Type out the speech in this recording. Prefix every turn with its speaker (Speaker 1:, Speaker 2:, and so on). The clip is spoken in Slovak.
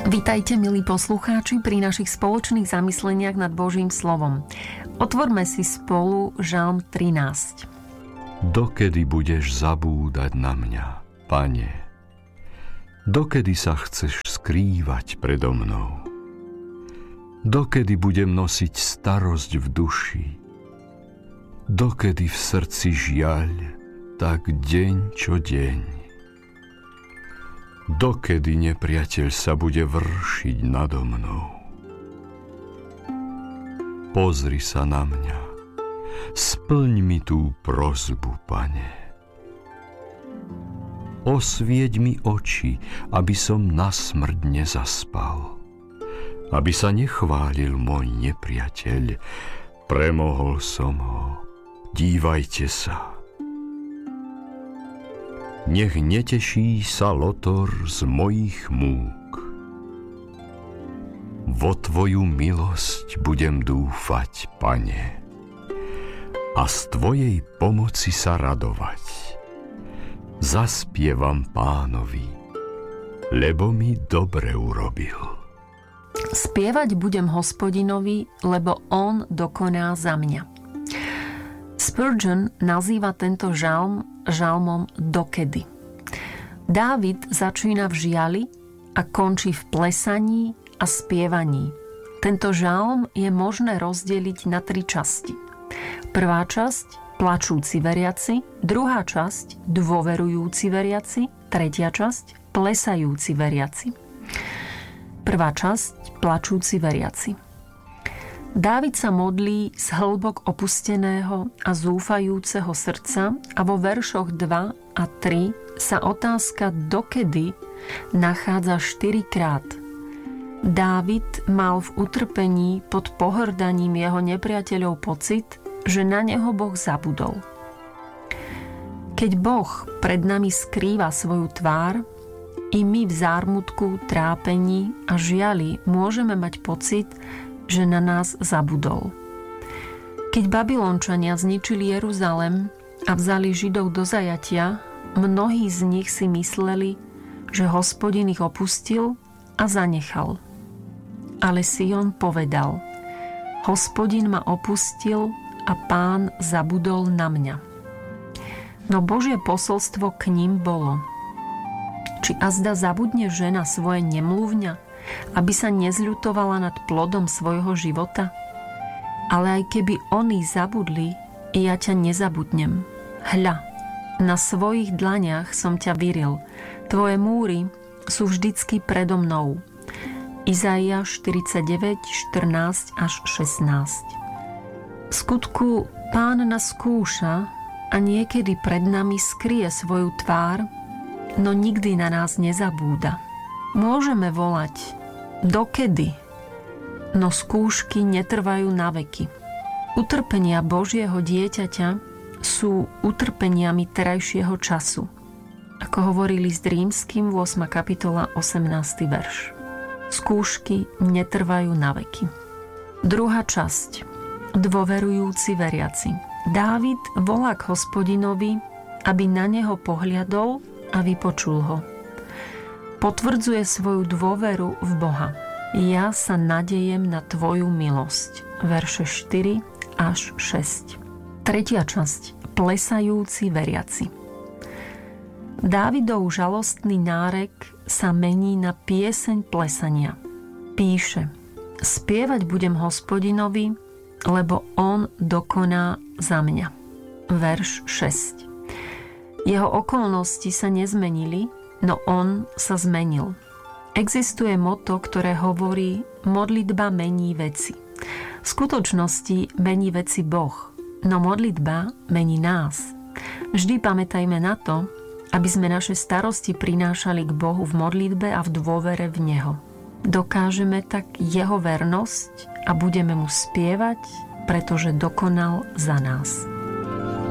Speaker 1: Vitajte, milí poslucháči, pri našich spoločných zamysleniach nad Božím slovom. Otvorme si spolu Žalm 13.
Speaker 2: Dokedy budeš zabúdať na mňa, Pane? Dokedy sa chceš skrývať predo mnou? Dokedy budem nosiť starosť v duši? Dokedy v srdci žiaľ, tak deň čo deň? Dokedy nepriateľ sa bude vršiť nado mnou? Pozri sa na mňa, splň mi tú prosbu, Pane. Osvieť mi oči, aby som na smrť nezaspal, aby sa nechválil môj nepriateľ, premohol som ho, dívajte sa. Nech neteší sa lotor z mojich múk. Vo Tvoju milosť budem dúfať, Pane, a z Tvojej pomoci sa radovať. Zaspievam Pánovi, lebo mi dobre urobil.
Speaker 1: Spievať budem Hospodinovi, lebo on dokoná za mňa. Spurgeon nazýva tento žalmom dokedy. Dávid začína v žiali a končí v plesaní a spievaní. Tento žalm je možné rozdeliť na 3 časti. Prvá časť plačúci veriaci, druhá časť dôverujúci veriaci, tretia časť plesajúci veriaci. Prvá časť plačúci veriaci. Dávid sa modlí z hlbok opusteného a zúfajúceho srdca a vo veršoch 2 a 3 sa otázka dokedy nachádza 4-krát. Dávid mal v utrpení pod pohrdaním jeho nepriateľov pocit, že na neho Boh zabudol. Keď Boh pred nami skrýva svoju tvár, i my v zármutku, trápení a žiali môžeme mať pocit, že na nás zabudol. Keď Babylončania zničili Jeruzalem a vzali Židov do zajatia, mnohí z nich si mysleli, že Hospodin ich opustil a zanechal. Ale Sion povedal: Hospodin ma opustil a Pán zabudol na mňa. No Božie posolstvo k ním bolo: či azda zabudne žena svoje nemluvňa, aby sa nezľutovala nad plodom svojho života? Ale aj keby oni zabudli, ja ťa nezabudnem. Hľa, na svojich dlaniach som ťa vyril, tvoje múry sú vždycky predo mnou. Izaiáš 49, 14 až 16. V skutku Pán nás skúša a niekedy pred nami skrie svoju tvár, no nikdy na nás nezabúda. Môžeme volať dokedy, no skúšky netrvajú na veky. Utrpenia Božieho dieťaťa sú utrpeniami terajšieho času. Ako hovorí list Rímskym, 8. kapitola, 18. verš. Skúšky netrvajú na veky. Druhá časť. Dôverujúci veriaci. Dávid volá k Hospodinovi, aby na neho pohliadol a vypočul ho. Potvrdzuje svoju dôveru v Boha. Ja sa nadejem na Tvoju milosť. Verše 4 až 6. Tretia časť. Plesajúci veriaci. Dávidov žalostný nárek sa mení na pieseň plesania. Píše: Spievať budem Hospodinovi, lebo on dokoná za mňa. Verš 6. Jeho okolnosti sa nezmenili, no on sa zmenil. Existuje motto, ktoré hovorí: modlitba mení veci. V skutočnosti mení veci Boh, no modlitba mení nás. Vždy pamätajme na to, aby sme naše starosti prinášali k Bohu v modlitbe a v dôvere v Neho. Dokážeme tak jeho vernosť a budeme mu spievať, pretože dokonal za nás.